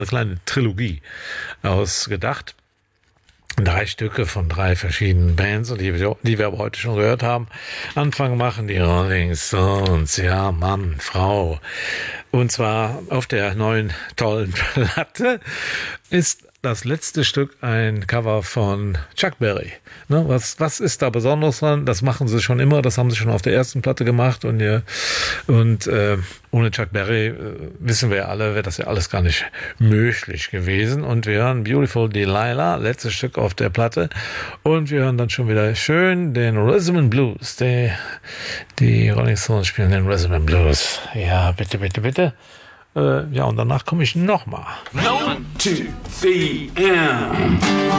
eine kleine Trilogie ausgedacht. 3 Stücke von 3 verschiedenen Bands, die wir aber heute schon gehört haben. Anfang machen die Rolling Stones, ja, Mann, Frau. Und zwar auf der neuen tollen Platte ist das letzte Stück ein Cover von Chuck Berry. Ne, was ist da besonders dran? Das machen sie schon immer, das haben sie schon auf der ersten Platte gemacht und ohne Chuck Berry wissen wir ja alle, wäre das ja alles gar nicht möglich gewesen. Und wir hören Beautiful Delilah, letztes Stück auf der Platte, und wir hören dann schon wieder schön den Rhythm and Blues. Die Rolling Stones spielen den Rhythm and Blues. Ja, bitte, bitte, bitte. Ja, und danach komme ich nochmal. 1, 2, 3, and